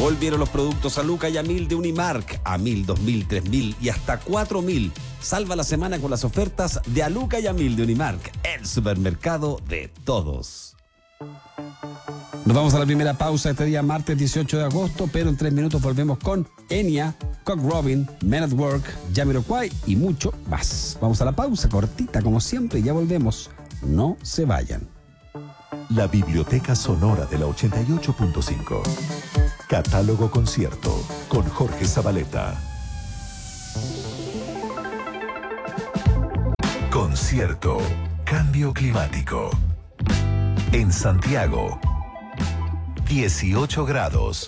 Volvieron los productos a Luca y a 1000 de Unimark, a 1000, 2000, 3000 y hasta 4000. Salva la semana con las ofertas de a Luca y a 1000 de Unimark, el supermercado de todos. Nos vamos a la primera pausa este día martes 18 de agosto, pero en 3 minutos volvemos con Enya, Cock Robin, Men at Work, Jamiroquai y mucho más. Vamos a la pausa cortita como siempre y ya volvemos. No se vayan. La Biblioteca Sonora de la 88.5. Catálogo Concierto con Jorge Zabaleta. Concierto Cambio Climático. En Santiago, 18 grados.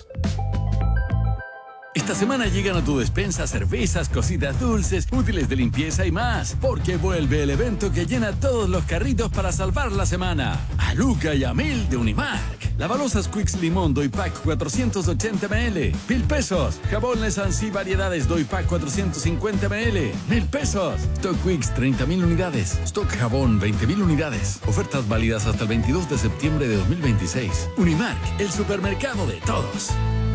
Esta semana llegan a tu despensa cervezas, cositas dulces, útiles de limpieza y más, porque vuelve el evento que llena todos los carritos para salvar la semana. A Luca y a 1000 de Unimark. Lavalosas Quicks Limón Doy Pack 480 ml, 1000 pesos. Jabón Lesansi Variedades Doy Pack 450 ml, 1000 pesos. Stock Quicks 30.000 unidades. Stock Jabón 20.000 unidades. Ofertas válidas hasta el 22 de septiembre de 2026. Unimark, el supermercado de todos.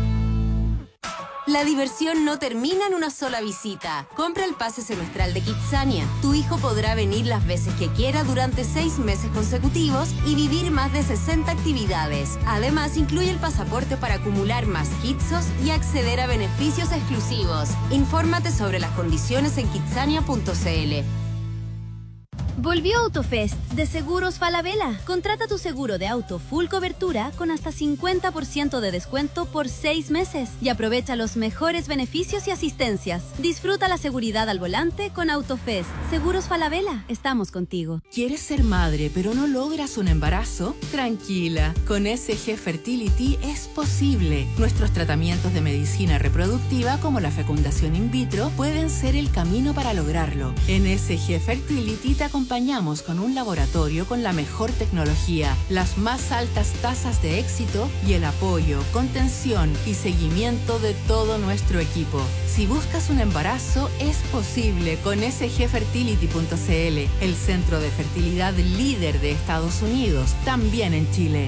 La diversión no termina en una sola visita. Compra el pase semestral de Kidzania. Tu hijo podrá venir las veces que quiera durante 6 meses consecutivos y vivir más de 60 actividades. Además, incluye el pasaporte para acumular más kitsos y acceder a beneficios exclusivos. Infórmate sobre las condiciones en kidzania.cl. Volvió AutoFest de Seguros Falabella. Contrata tu seguro de auto full cobertura con hasta 50% de descuento por 6 meses y aprovecha los mejores beneficios y asistencias. Disfruta la seguridad al volante con AutoFest. Seguros Falabella, estamos contigo. ¿Quieres ser madre pero no logras un embarazo? Tranquila, con SG Fertility es posible. Nuestros tratamientos de medicina reproductiva como la fecundación in vitro pueden ser el camino para lograrlo. En SG Fertility te acompañamos con un laboratorio con la mejor tecnología, las más altas tasas de éxito y el apoyo, contención y seguimiento de todo nuestro equipo. Si buscas un embarazo, es posible con sgfertility.cl, el centro de fertilidad líder de Estados Unidos, también en Chile.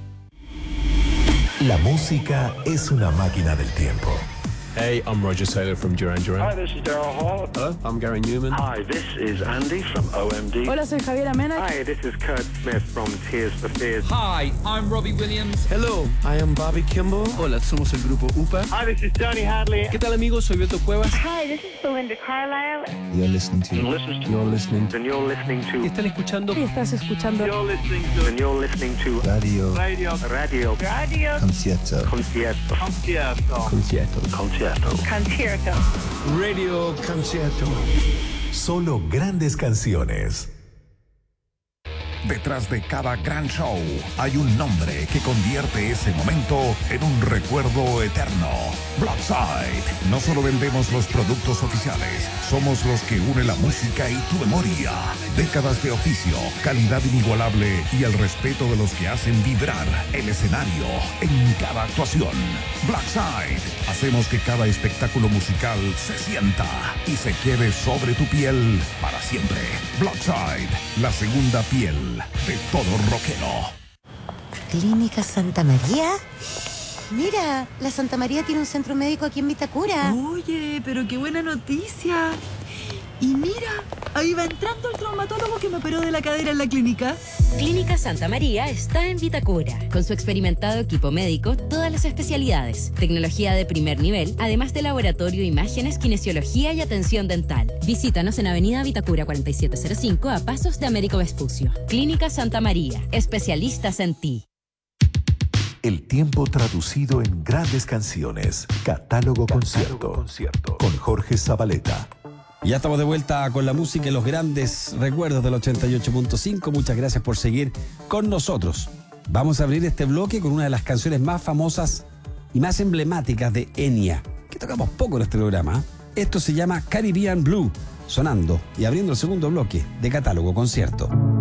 La música es una máquina del tiempo. Hey, I'm Roger Taylor from Duran Duran. Hi, this is Daryl Hall. Hello, I'm Gary Newman. Hi, this is Andy from OMD. Hola, soy Javiera Mena. Hi, this is Kurt Smith from Tears for Fears. Hi, I'm Robbie Williams. Hello, I am Bobby Kimball. Hola, somos el grupo UPA. Hi, this is Johnny Hadley. ¿Qué tal, amigos? Soy Beto Cuevas. Hi, this is Belinda Carlisle. You're listening to. And you're listening to. ¿Están escuchando? Estás escuchando. You're listening to. And you're listening to. Radio. Concierto. Radio Concierto. Solo grandes canciones. Detrás de cada gran show hay un nombre que convierte ese momento en un recuerdo eterno. Blackside. No solo vendemos los productos oficiales, somos los que unen la música y tu memoria. Décadas de oficio, calidad inigualable y el respeto de los que hacen vibrar el escenario en cada actuación. Blackside. Hacemos que cada espectáculo musical se sienta y se quede sobre tu piel para siempre. Blackside, la segunda piel de todo rockero. ¿Clínica Santa María? Mira, la Santa María tiene un centro médico aquí en Vitacura. Oye, pero qué buena noticia. Y mira, ahí va entrando el traumatólogo que me operó de la cadera en la clínica. Clínica Santa María está en Vitacura. Con su experimentado equipo médico, todas las especialidades, tecnología de primer nivel, además de laboratorio, imágenes, kinesiología y atención dental. Visítanos en Avenida Vitacura 4705 a pasos de Américo Vespucio. Clínica Santa María, especialistas en ti. El tiempo traducido en grandes canciones. Catálogo Concierto. Con Jorge Zabaleta. Ya estamos de vuelta con la música y los grandes recuerdos del 88.5. Muchas gracias por seguir con nosotros. Vamos a abrir este bloque con una de las canciones más famosas y más emblemáticas de Enya, que tocamos poco en este programa. Esto se llama Caribbean Blue, sonando y abriendo el segundo bloque de Catálogo Concierto.